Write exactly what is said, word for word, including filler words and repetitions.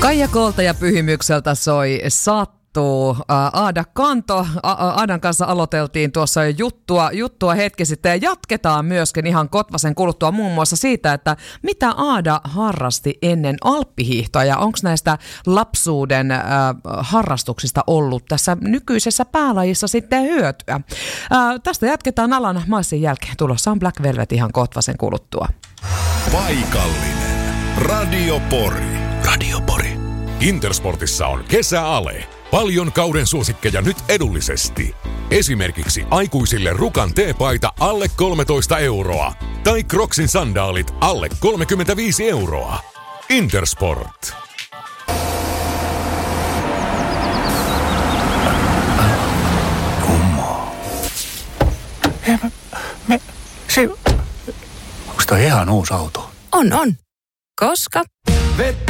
Kaija Kolta ja Pyhimykseltä soi Sattuu. Aada Kanto. Aadan kanssa aloiteltiin tuossa jo juttua, juttua hetki sitten ja jatketaan myöskin ihan Kotvasen kuluttua muun muassa siitä, että mitä Aada harrasti ennen alppihiihtoa ja onko näistä lapsuuden äh, harrastuksista ollut tässä nykyisessä päälajissa sitten hyötyä. Äh, tästä jatketaan alan maissin jälkeen. Tulossa on Black Velvet ihan Kotvasen kuluttua. Paikallinen Radio Pori. Radio Pori. Intersportissa on kesäale. Paljon kauden suosikkeja nyt edullisesti. Esimerkiksi aikuisille Rukan teepaita alle kolmetoista euroa. Tai Crocsin sandaalit alle kolmekymmentäviisi euroa. Intersport. Kummaa. Hei, me, me, se, onks toi ihan uusi auto? On, on. Koska... Vettä